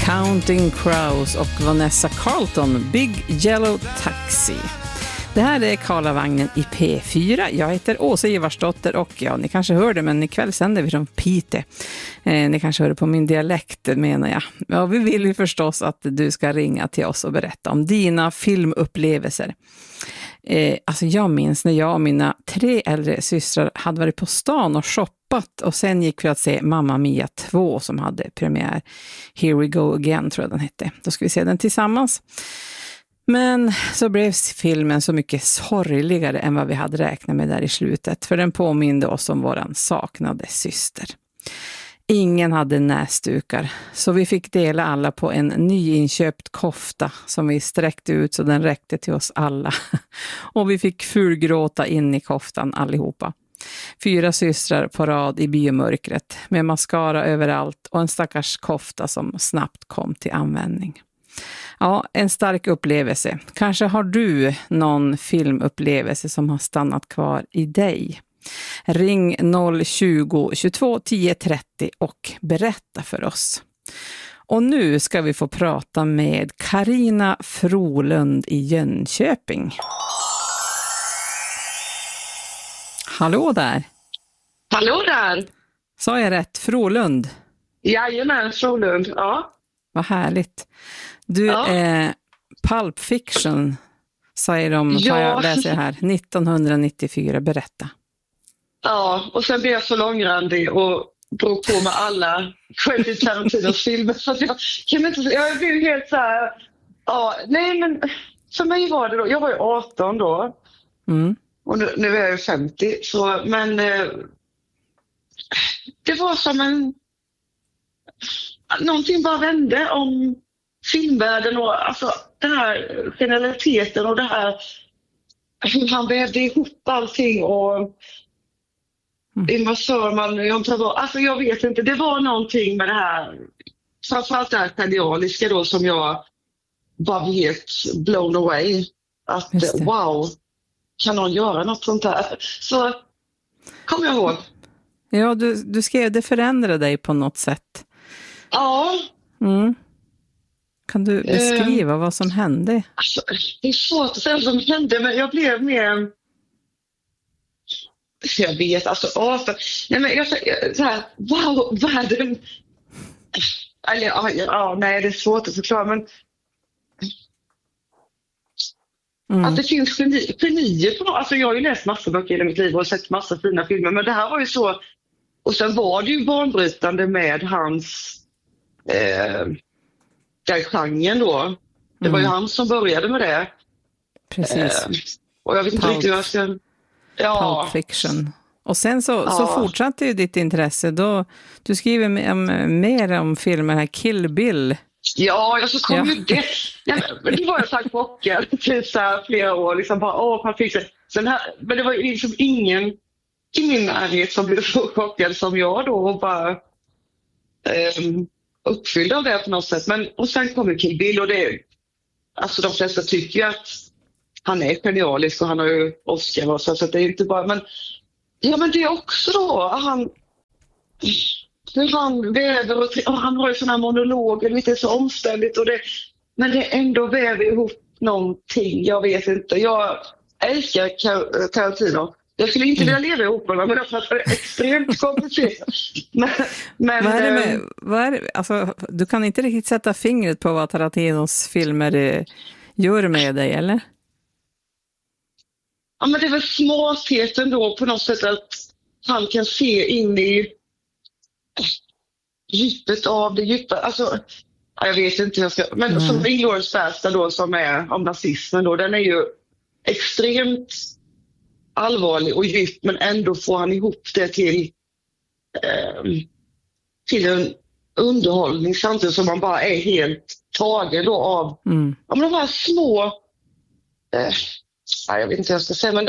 Counting Crows och Vanessa Carlton, Big Yellow Taxi. Det här är Karlavagnen i P4. Jag heter Åsa Ivarsdotter och ja, ni kanske hör det, men ikväll sänder vi från Pite. Ni kanske hör det på min dialekt, menar jag. Ja, vi vill ju förstås att du ska ringa till oss och berätta om dina filmupplevelser. Alltså jag minns när jag och mina 3 äldre systrar hade varit på stan och shoppat och sen gick vi att se Mamma Mia 2 som hade premiär. Here We Go Again tror jag den hette. Då ska vi se den tillsammans. Men så blev filmen så mycket sorgligare än vad vi hade räknat med där i slutet, för den påminde oss om våran saknade syster. Ingen hade näsdukar, så vi fick dela alla på en nyinköpt kofta som vi sträckte ut så den räckte till oss alla. Och vi fick fulgråta in i koftan allihopa. 4 systrar på rad i biomörkret med mascara överallt och en stackars kofta som snabbt kom till användning. Ja, en stark upplevelse. Kanske har du någon filmupplevelse som har stannat kvar i dig. Ring 020 22 10 30 och berätta för oss. Och nu ska vi få prata med Carina Frolund i Jönköping. Hallå där. Hallå där. Sa jag rätt? Frolund? Jajamän, Frolund, ja. Vad härligt. Du, Pulp Fiction säger de, jag läser här, 1994, berätta. Ja, och sen blev jag så långrandig och drog på med alla Quentin Tarantinos filmer så att jag blev helt så här, ja, nej men för mig var det då, jag var ju 18 då och nu är jag ju 50, så, men det var som någonting bara vände om filmvärlden och alltså den här generaliteten och det här hur han vävde ihop allting och Ingmar Thurman, alltså jag vet inte, det var någonting med det här, framförallt det här genialiska då som jag var helt blown away, att wow, kan någon göra något sånt här? Så kom jag ihåg. Ja, du skrev, det förändrade dig på något sätt. Ja. Kan du beskriva vad som hände? Alltså, det är svårt att säga vad som hände, men jag blev mer... Jag vet, alltså... Nej, men jag så här, wow, världen... Eller, nej, det är svårt att förklara, men... Att det finns genier på något. Alltså, jag har ju läst massa böcker i mitt liv och sett massa fina filmer, men det här var ju så... Och sen var det ju banbrytande med hans... den genren då. Det var ju han som började med det. Precis. Och jag vet inte riktigt vad jag ska... Ja. Pulp Fiction. Och sen så fortsatte ju ditt intresse. Du skriver mer om filmer här. Kill Bill. Ja, så kom ju det. Men det var jag sagt bocken typ så här flera år. Liksom bara, Pulp Fiction. Men det var ju liksom ingen i min närhet som blev så chockad som jag då. Och bara... uppfylld av det på något sätt. Och sen kommer Kill Bill och det, alltså de flesta tycker ju att han är genialisk och han har ju Oscar och så att det är inte bara, men det är också då hur han väver och han har ju såna här monologer, lite så omständigt och men det ändå väver ihop någonting, jag vet inte. Jag älskar Tarantino. Jag skulle inte vilja leva ihop med honom, men det är extremt komplicerat. Men vad är det? Alltså, du kan inte riktigt sätta fingret på vad Tarantinos filmer gör med dig, eller? Ja, men det är väl smartheten då på något sätt att han kan se in i djupet av det djupa. Alltså, jag vet inte hur jag ska... Men som Inglourious Basterds då, som är om nazismen då, den är ju extremt allvarlig och djup, men ändå får han ihop det till en underhållning samtidigt som man bara är helt tagen då av de här små jag vet inte vad jag ska säga, men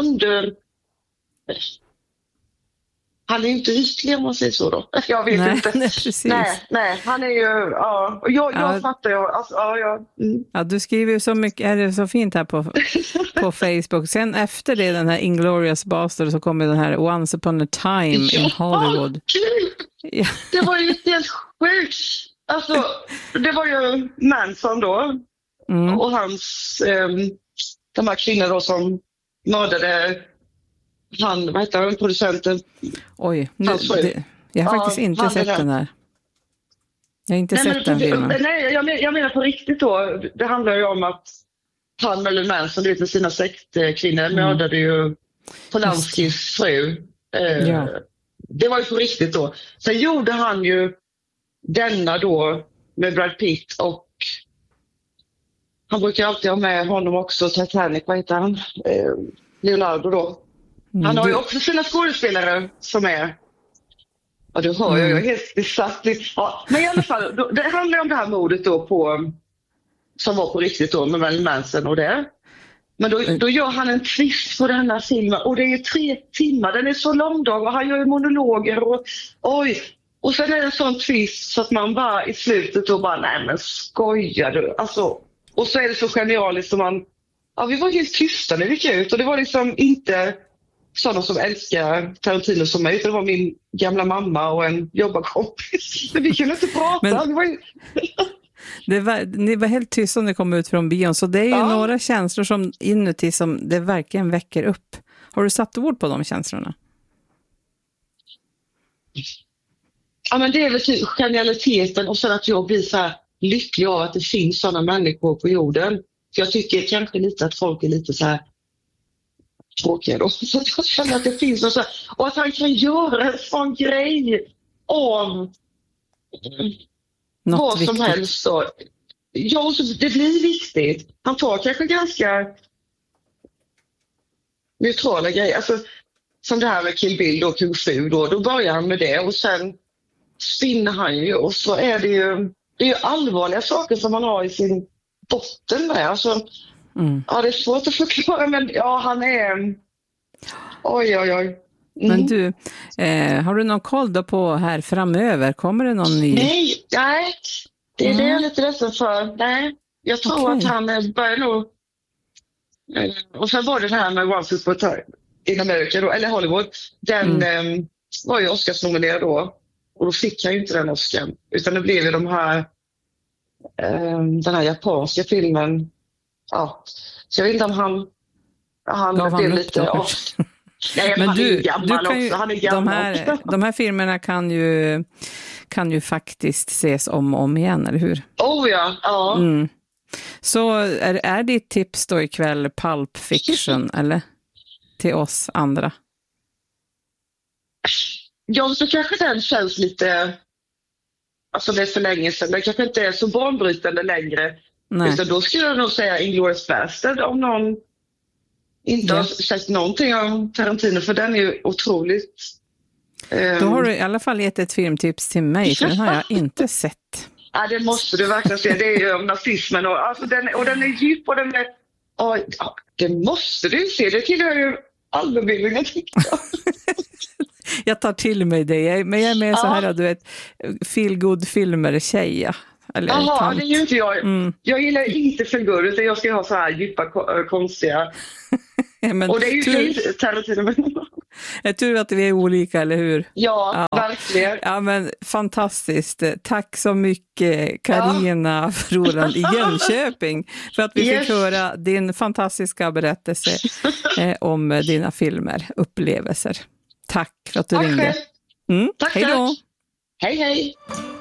han är ju inte ytlig om man säger så då. Jag vet inte. Nej, precis. Nej, han är ju, och jag fattar ju, alltså, Ja, du skriver ju så mycket, är det så fint här på Facebook. Sen efter det, den här Inglourious Basterds, så kommer den här Once Upon a Time in Hollywood. Ja. Det var ju helt sjukt. Alltså, det var ju Manson då. Och hans, de här kvinnor då som mördade han, vad heter han, producenten? Oj, jag har faktiskt inte sett den här. Jag har inte sett den filmen. Nej, jag menar på riktigt då. Det handlar ju om att han eller Manson, med sina sektkvinnor, mördade ju Polanskis fru. Det var ju på riktigt då. Sen gjorde han ju denna då med Brad Pitt, och han brukar alltid ha med honom också, Titanic, vad heter han? Leonardo då. Han har ju också sina skådespelare som är... Ja, du hör jag är helt besatt. Ja, men i alla fall, det handlar om det här mordet då på... Som var på riktigt då med Marilyn Manson och det. Men då gör han en twist på den här filmen. Och det är ju 3 timmar, den är så lång dag. Och han gör ju monologer och... Oj! Och sen är det en sån twist så att man bara i slutet då bara, nej men skojar du? Alltså, och så är det så genialiskt som man... Ja, vi var helt tysta när vi gick ut. Och det var liksom inte sådana som älskar Tarantino som mig. Utan det var min gamla mamma och en jobbarkompis. Men vi kunde inte prata. Ni var helt tysta när ni kom ut från bion. Så det är ju några känslor som inuti som det verkligen väcker upp. Har du satt ord på de känslorna? Ja, men det är väl typ genialiteten och sen att jag blir så här lycklig av att det finns sådana människor på jorden. För jag tycker kanske lite att folk är lite så här tråkiga då. Så att jag känner att det finns något så här, och att han kan göra en sån grej om vad viktigt som helst. Så. Ja, så det blir viktigt. Han tar kanske ganska neutrala grejer. Alltså, som det här med Kill Bill och Kung Fu då börjar han med det och sen spinner han ju och så är det är ju allvarliga saker som man har i sin botten med. Alltså, ja, det är svårt att förklara, men ja, han är... Oj. Men du, har du någon koll då på här framöver? Kommer det någon ny? Nej, det är det jag är lite ledsen för. Nej, jag tror att han börjar nog... Och sen var det här med Once Upon a Time in America då, eller Hollywood. Den var ju Oscarsnominerad då. Och då fick han ju inte den Oscar. Utan det blev ju den här japanska filmen. Ja. Så jag vet inte om han blev lite off. Nej, men han du, är gammal du kan ju, också. Han är gammal. de här filmerna kan ju faktiskt ses om igen, eller hur? Oh ja. Så är ditt tips då ikväll Pulp Fiction, eller? Till oss andra? Ja, så kanske den känns lite... Alltså det är för länge sedan. Den kanske inte är så banbrytande längre. Nej. Utan då skulle jag nog säga Inglourious Bastard om någon inte har sett någonting om Tarantino. För den är ju otroligt... Då har du i alla fall gett ett filmtips till mig. För den har jag inte sett. Ja, det måste du verkligen se. Det är ju om nazismen. Och, alltså, den är djup och den är... Ja, det måste du se. Det tillhör ju allmänbildningen, tycker jag. Jag tar till mig det. Men jag är med så här, du vet, feel-good-filmer-tjeja. Jaha, det är ju inte jag. Jag gillar inte feel-good, utan jag ska ha så här djupa, konstiga... Men och det är ju inte Tarantino. Jag tror att vi är olika, eller hur? Ja, verkligen. Ja, men fantastiskt. Tack så mycket, Carina Froland i Jönköping, för att vi fick höra din fantastiska berättelse om dina filmer, upplevelser. Tack för att du ringde. Tack. Hej då. Hej.